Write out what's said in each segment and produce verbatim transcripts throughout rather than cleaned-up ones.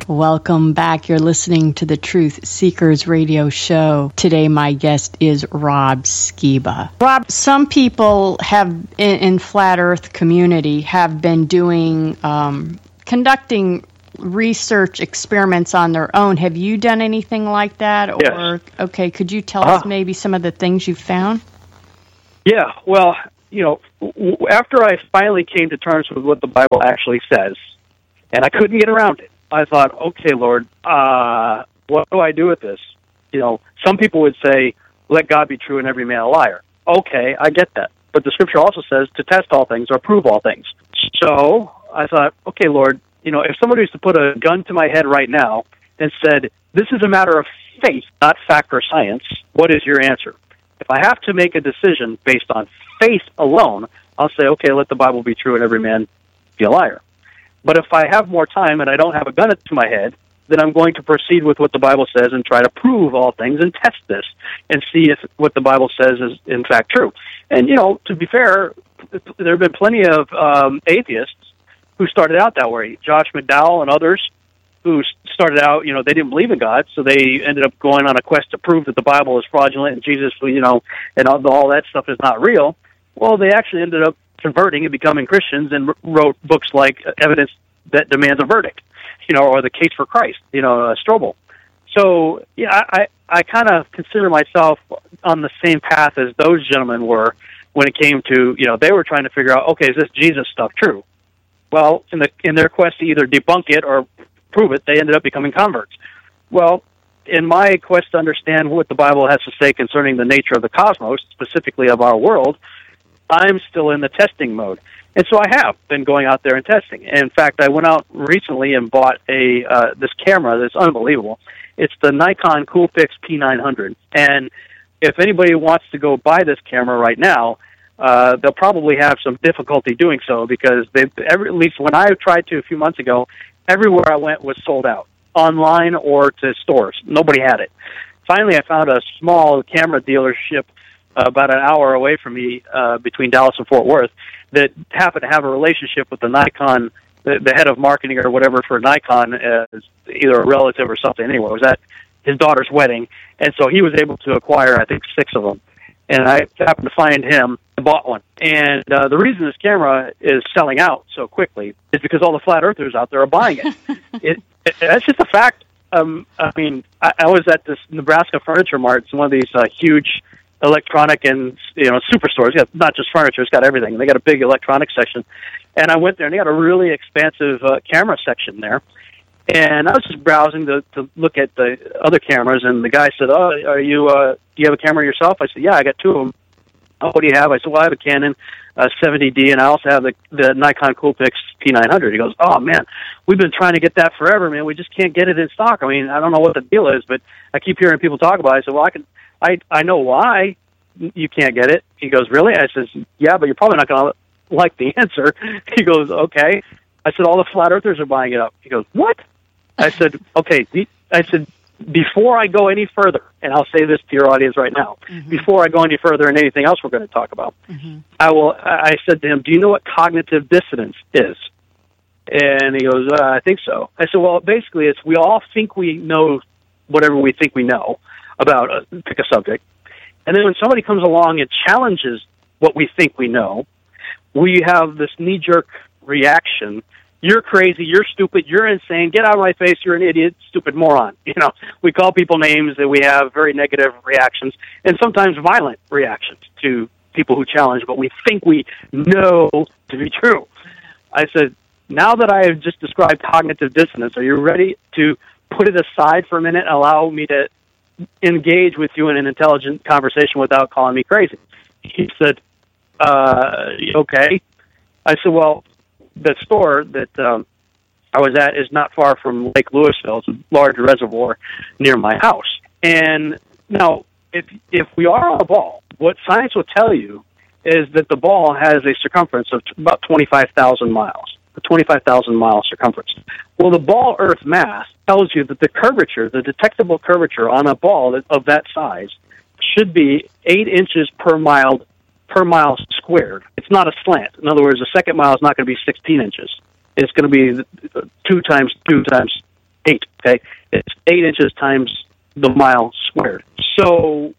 Welcome back. You're listening to the Truth Seekers Radio Show. Today, my guest is Rob Skiba. Rob, some people have in, in Flat Earth community have been doing, um, conducting research experiments on their own. Have you done anything like that? Or Yes. Okay, could you tell uh, us maybe some of the things you found? Yeah, well, you know, w- after I finally came to terms with what the Bible actually says, and I couldn't get around it, I thought, okay, Lord, uh, what do I do with this? You know, some people would say, let God be true and every man a liar. Okay, I get that. But the Scripture also says to test all things or prove all things. So I thought, okay, Lord, you know, if somebody was to put a gun to my head right now and said, this is a matter of faith, not fact or science, what is your answer? If I have to make a decision based on faith alone, I'll say, okay, let the Bible be true and every man be a liar. But if I have more time and I don't have a gun to my head, then I'm going to proceed with what the Bible says and try to prove all things and test this and see if what the Bible says is in fact true. And, you know, to be fair, there have been plenty of um, atheists who started out that way. Josh McDowell and others who started out, you know, they didn't believe in God, so they ended up going on a quest to prove that the Bible is fraudulent and Jesus, you know, and all, all that stuff is not real. Well, they actually ended up converting and becoming Christians and wrote books like Evidence That Demands a Verdict, you know, or The Case for Christ, you know, uh, Strobel. So, yeah, I, I kind of consider myself on the same path as those gentlemen were when it came to, you know, they were trying to figure out, okay, is this Jesus stuff true? Well, in the in their quest to either debunk it or prove it, they ended up becoming converts. Well, in my quest to understand what the Bible has to say concerning the nature of the cosmos, specifically of our world, I'm still in the testing mode. And so I have been going out there and testing. In fact, I went out recently and bought a uh, this camera that's unbelievable. It's the Nikon Coolpix P nine hundred. And if anybody wants to go buy this camera right now, uh, they'll probably have some difficulty doing so because they've, every, at least when I tried to a few months ago, everywhere I went was sold out, online or to stores. Nobody had it. Finally, I found a small camera dealership uh, about an hour away from me uh, between Dallas and Fort Worth that happened to have a relationship with the Nikon, the, the head of marketing or whatever for Nikon, as either a relative or something. Anyway, it was at his daughter's wedding, and so he was able to acquire, I think, six of them. And I happened to find him and bought one. And uh, the reason this camera is selling out so quickly is because all the flat earthers out there are buying it. it, it that's just a fact. Um, I mean, I, I was at this Nebraska Furniture Mart. It's one of these uh, huge electronic and, you know, superstores. It's got not just furniture, it's got everything. They got a big electronics section. And I went there, and they got a really expansive uh, camera section there. And I was just browsing to, to look at the other cameras, and the guy said, "Oh, are you? Uh, do you have a camera yourself?" I said, "Yeah, I got two of them." "Oh, what do you have?" I said, "Well, I have a Canon uh, seventy D, and I also have the, the Nikon Coolpix P nine hundred." He goes, "Oh man, we've been trying to get that forever, man. We just can't get it in stock. I mean, I don't know what the deal is, but I keep hearing people talk about it." I said, "Well, I can, I I know why you can't get it." He goes, "Really?" I says, "Yeah, but you're probably not going to like the answer." He goes, "Okay." I said, "All the flat earthers are buying it up." He goes, "What?" I said, okay, I said, before I go any further, and I'll say this to your audience right now, mm-hmm. before I go any further in anything else we're going to talk about, mm-hmm. I will. I said to him, "Do you know what cognitive dissonance is?" And he goes, uh, "I think so." I said, "Well, basically, it's we all think we know whatever we think we know about, a, pick a subject, and then when somebody comes along and challenges what we think we know, we have this knee-jerk reaction. You're crazy, you're stupid, you're insane, get out of my face, you're an idiot, stupid moron." You know, we call people names, and we have very negative reactions, and sometimes violent reactions to people who challenge what we think we know to be true. I said, now that I have just described cognitive dissonance, are you ready to put it aside for a minute and allow me to engage with you in an intelligent conversation without calling me crazy? He said, uh, okay. I said, well, the store that um, I was at is not far from Lake Louisville. It's a large reservoir near my house. And now, if if we are on a ball, what science will tell you is that the ball has a circumference of about twenty-five thousand miles, a twenty-five thousand mile circumference. Well, the ball Earth mass tells you that the curvature, the detectable curvature on a ball of that size should be eight inches per mile per mile squared. It's not a slant. In other words, the second mile is not going to be sixteen inches. It's going to be two times two times eight, okay? It's eight inches times the mile squared. So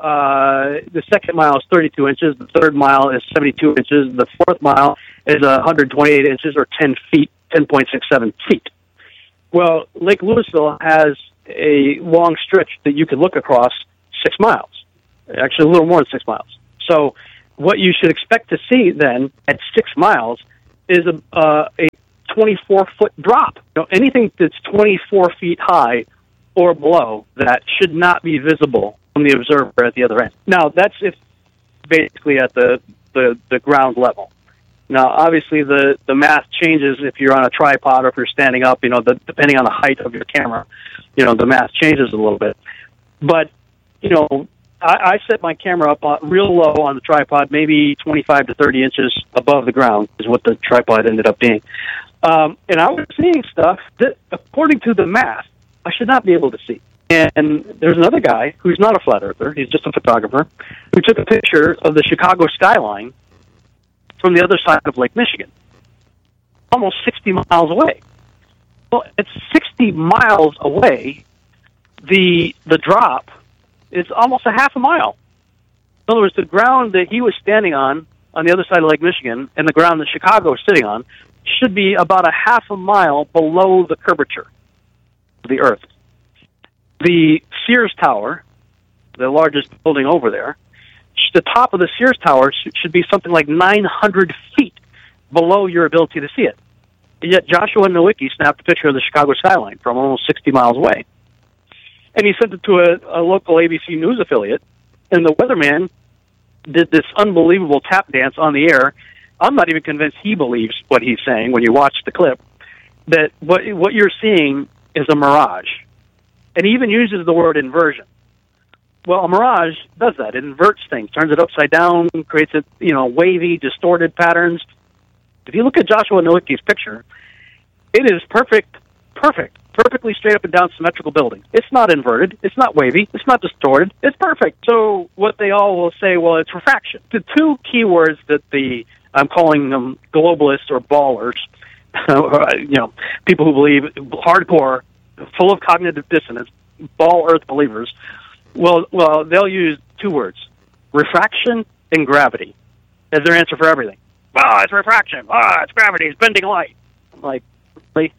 uh, the second mile is thirty-two inches, the third mile is seventy-two inches, the fourth mile is one hundred twenty-eight inches, or ten feet, ten point six seven feet. Well, Lake Louisville has a long stretch that you could look across six miles, actually a little more than six miles. So what you should expect to see then at six miles is a, uh, a twenty-four foot drop. You know, anything that's twenty-four feet high or below that should not be visible from the observer at the other end. Now, that's if basically at the, the, the ground level. Now, obviously, the, the math changes if you're on a tripod or if you're standing up, you know, the, depending on the height of your camera, you know, the math changes a little bit. But, you know, I, I set my camera up on, real low on the tripod, maybe twenty-five to thirty inches above the ground is what the tripod ended up being. Um, and I was seeing stuff that, according to the math, I should not be able to see. And there's another guy who's not a flat earther, he's just a photographer, who took a picture of the Chicago skyline from the other side of Lake Michigan, almost sixty miles away. Well, at sixty miles away, the the drop is almost a half a mile. In other words, the ground that he was standing on, on the other side of Lake Michigan, and the ground that Chicago is sitting on, should be about a half a mile below the curvature of the Earth. The Sears Tower, the largest building over there, the top of the Sears Tower should be something like nine hundred feet below your ability to see it. And yet Joshua Nowicki snapped a picture of the Chicago skyline from almost sixty miles away. And he sent it to a, a local A B C News affiliate, and the weatherman did this unbelievable tap dance on the air. I'm not even convinced he believes what he's saying when you watch the clip, that what, what you're seeing is a mirage. And he even uses the word inversion. Well, a mirage does that. It inverts things, turns it upside down, creates it, you know, wavy, distorted patterns. If you look at Joshua Nowicki's picture, it is perfect, perfect, perfectly straight up and down symmetrical building. It's not inverted. It's not wavy. It's not distorted. It's perfect. So what they all will say, well, it's refraction. The two keywords that the, I'm calling them globalists or ballers, you know, people who believe hardcore, full of cognitive dissonance, ball earth believers, well, well, they'll use two words, refraction and gravity, as their answer for everything. Oh, it's refraction. Oh, it's gravity. It's bending light. I'm like, really?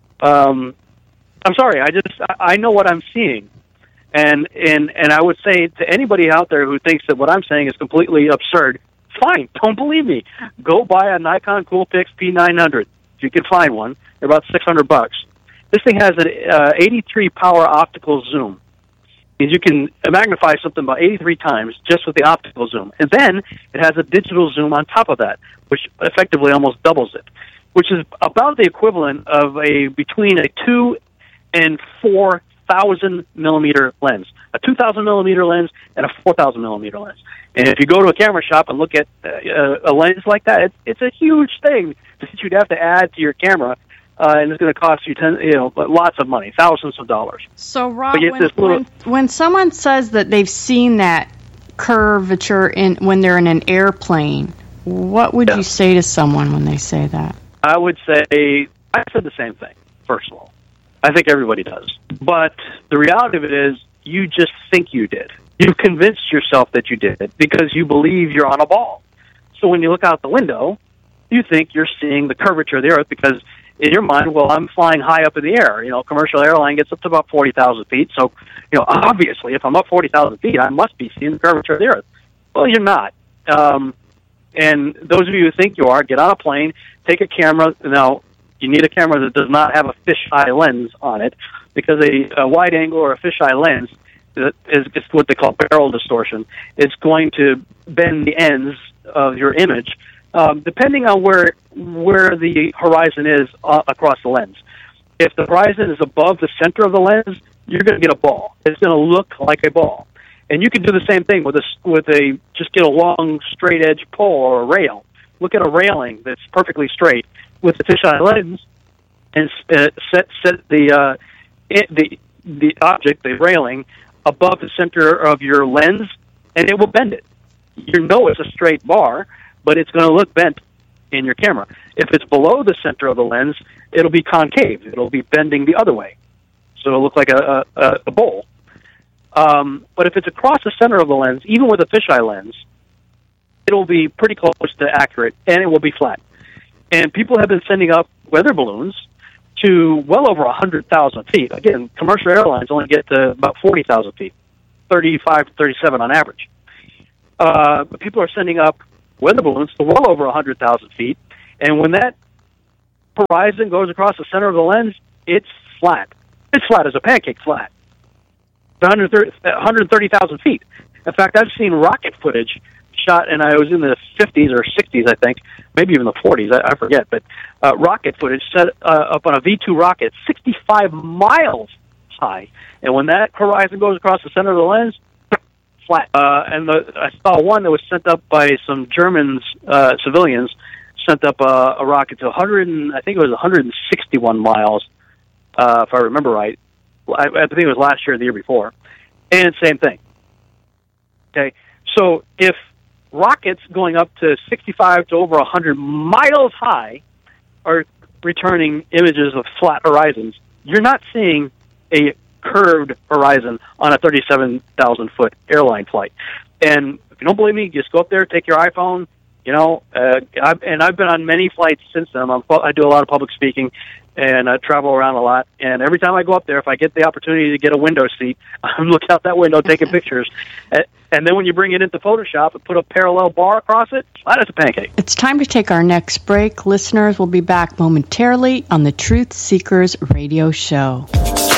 Um, I'm sorry. I just, I know what I'm seeing. And, and, and I would say to anybody out there who thinks that what I'm saying is completely absurd, fine. Don't believe me. Go buy a Nikon Coolpix P nine hundred. If you can find one, they're about six hundred bucks. This thing has an uh, eighty-three power optical zoom. Means you can magnify something about eighty-three times just with the optical zoom. And then it has a digital zoom on top of that, which effectively almost doubles it, which is about the equivalent of a between a two and four thousand millimeter lens, a two thousand millimeter lens and a four thousand millimeter lens. And if you go to a camera shop and look at uh, a lens like that, it's, it's a huge thing that you'd have to add to your camera. Uh, and it's going to cost you, ten, you know, lots of money, thousands of dollars. So, Rob, when, little... when, when someone says that they've seen that curvature in when they're in an airplane, what would yeah. you say to someone when they say that? I would say, I said the same thing, first of all. I think everybody does. But the reality of it is, you just think you did. You've convinced yourself that you did it because you believe you're on a ball. So when you look out the window, you think you're seeing the curvature of the Earth because in your mind, well, I'm flying high up in the air. You know, commercial airline gets up to about forty thousand feet. So, you know, obviously, if I'm up forty thousand feet, I must be seeing the curvature of the Earth. Well, you're not. Um, and those of you who think you are, get on a plane, take a camera. Now, you need a camera that does not have a fisheye lens on it because a, a wide angle or a fisheye lens is, is what they call barrel distortion. It's going to bend the ends of your image. Um, depending on where where the horizon is uh, across the lens. If the horizon is above the center of the lens, you're going to get a ball. It's going to look like a ball. And you can do the same thing with a, with a just get a long, straight edge pole or a rail. Look at a railing that's perfectly straight with the fisheye lens and uh, set set the, uh, it, the, the object, the railing, above the center of your lens, and it will bend it. You know it's a straight bar, but it's going to look bent in your camera. If it's below the center of the lens, it'll be concave. It'll be bending the other way. so it'll look like a, a, a bowl. Um, but if it's across the center of the lens, even with a fisheye lens, it'll be pretty close to accurate, and it will be flat. And people have been sending up weather balloons to well over one hundred thousand feet. Again, commercial airlines only get to about forty thousand feet, thirty-five to thirty-seven on average. Uh, but people are sending up weather balloons to well over one hundred thousand feet, and when that horizon goes across the center of the lens, it's flat. It's flat as a pancake flat. one hundred thirty thousand feet. In fact, I've seen rocket footage shot, and I was in the fifties or sixties, I think, maybe even the forties, I, I forget, but uh, rocket footage set uh, up on a V two rocket, sixty-five miles high. And when that horizon goes across the center of the lens, flat. Uh, and the, I saw one that was sent up by some Germans, uh, civilians, sent up a, a rocket to one hundred, and I think it was one hundred sixty-one miles, uh, if I remember right. I, I think it was last year or the year before. And same thing. Okay, so if rockets going up to sixty-five to over one hundred miles high are returning images of flat horizons, you're not seeing a curved horizon on a thirty-seven thousand foot airline flight. And if you don't believe me, just go up there, take your iPhone. You know, uh, I've, and I've been on many flights since then. I'm, I do a lot of public speaking, and I travel around a lot. And every time I go up there, if I get the opportunity to get a window seat, I'm looking out that window taking pictures. And then when you bring it into Photoshop and put a parallel bar across it, flat as a pancake. It's time to take our next break. Listeners, will be back momentarily on the Truth Seekers Radio Show.